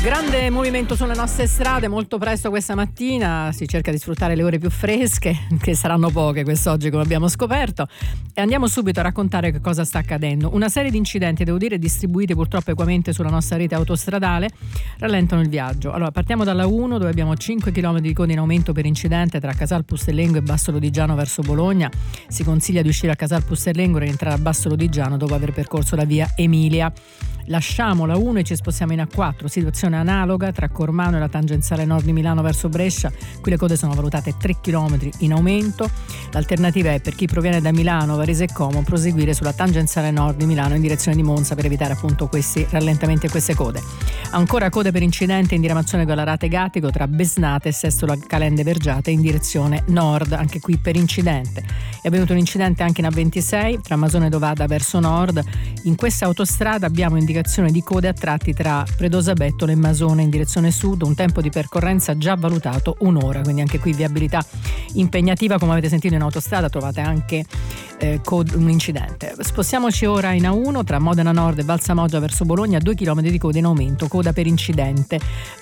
Grande movimento sulle nostre strade, molto presto questa mattina si cerca di sfruttare le ore più fresche, che saranno poche quest'oggi come abbiamo scoperto, e andiamo subito a raccontare che cosa sta accadendo. Una serie di incidenti, devo dire, distribuiti purtroppo equamente sulla nostra rete autostradale, rallentano il viaggio. Allora, partiamo dalla 1, dove abbiamo 5 km di coda in aumento per incidente tra Casal Pusterlengo e Basso Lodigiano verso Bologna. Si consiglia di uscire a Casal Pusterlengo e rientrare a Basso Lodigiano dopo aver percorso la via Emilia. Lasciamo la 1 e ci spostiamo in A4, situazione analoga tra Cormano e la tangenziale nord di Milano verso Brescia. Qui le code sono valutate 3 km in aumento. L'alternativa è, per chi proviene da Milano, Varese e Como, proseguire sulla tangenziale nord di Milano in direzione di Monza per evitare appunto questi rallentamenti e queste code. Ancora code per incidente in diramazione Gallarate Gatico tra Besnate e Sestola Calende Vergiate in direzione nord, anche qui per incidente. È avvenuto un incidente anche in A26 tra Masone Dovada verso nord. In questa autostrada abbiamo indicazione di code a tratti tra Predosa Bettola e Masone in direzione sud, un tempo di percorrenza già valutato un'ora, quindi anche qui viabilità impegnativa. Come avete sentito in autostrada trovate anche un incidente. Spostiamoci ora in A1 tra Modena Nord e Valsamoggia verso Bologna, 2 km di coda in aumento, coda per incidente,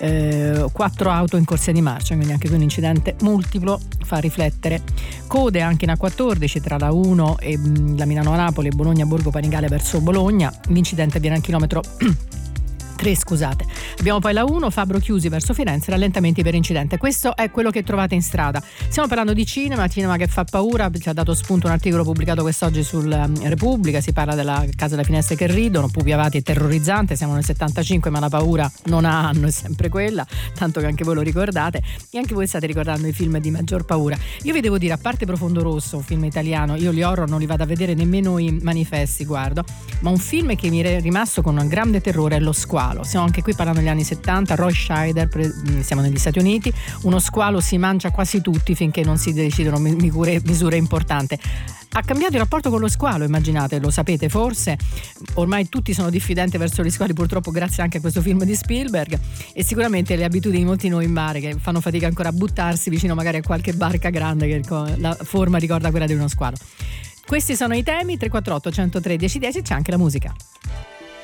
4 auto in corsia di marcia, quindi anche qui un incidente multiplo, fa riflettere. Code anche in A14 tra la 1 e la Milano-Napoli e Bologna-Borgo Panigale verso Bologna, l'incidente avviene al chilometro 3, scusate. Abbiamo poi la 1, Fabro Chiusi verso Firenze, rallentamenti per incidente. Questo è quello che trovate in strada. Stiamo parlando di cinema che fa paura. Ci ha dato spunto un articolo pubblicato quest'oggi sul Repubblica, si parla della Casa delle Finestre che ridono, Pupi Avati è terrorizzante, siamo nel 75 ma la paura non ha anno, è sempre quella, tanto che anche voi lo ricordate e anche voi state ricordando i film di maggior paura. Io vi devo dire, a parte Profondo Rosso, un film italiano, io gli horror non li vado a vedere nemmeno i manifesti, guardo, ma un film che mi è rimasto con un grande terrore è Lo Squalo. Stiamo anche qui parlando degli anni 70, Roy Scheider, siamo negli Stati Uniti, uno squalo si mangia quasi tutti finché non si decidono misure importanti. Ha cambiato il rapporto con lo squalo, immaginate, lo sapete forse, ormai tutti sono diffidenti verso gli squali purtroppo grazie anche a questo film di Spielberg, e sicuramente le abitudini di molti noi in mare che fanno fatica ancora a buttarsi vicino magari a qualche barca grande che la forma ricorda quella di uno squalo. Questi sono i temi, 348 103 1010, c'è anche la musica.